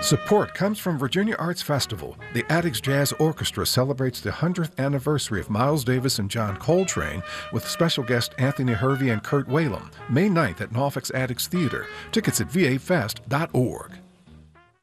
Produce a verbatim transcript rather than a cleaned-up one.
Support comes from Virginia Arts Festival. The Addicts Jazz Orchestra celebrates the hundredth anniversary of Miles Davis and John Coltrane with special guest Anthony Hervey and Kurt Whalum, May ninth at Norfolk's Addicts Theater. Tickets at v a fest dot org.